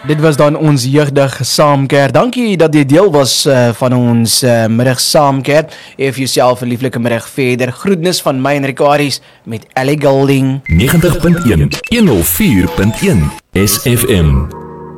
Dit was dan ons jeugdige saamkeer. Dankie dat jy deel was van ons middag saamkeer. Hê vir jouself 'n lieflike middag verder. Groetnis van my en Rikaris met Ellie Golding. 90.1 104.1 SFM.